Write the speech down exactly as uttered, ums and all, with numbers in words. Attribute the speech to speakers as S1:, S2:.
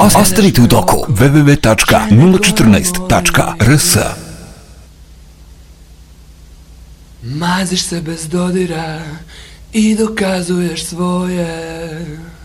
S1: Ostavi u toku w w w tačka nula četrnaest tačka r s.
S2: Maziš se bez dodira i dokazuješ svoje.